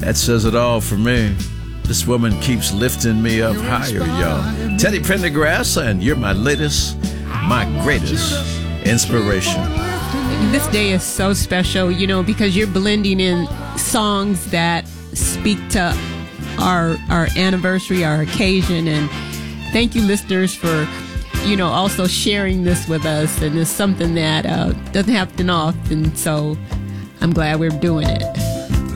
That says it all for me. This woman keeps lifting me up higher, y'all. Teddy Pendergrass, and you're my latest, my greatest inspiration. This day is so special, because you're blending in songs that speak to our anniversary, our occasion. And thank you, listeners, for, also sharing this with us. And it's something that doesn't happen often. So I'm glad we're doing it.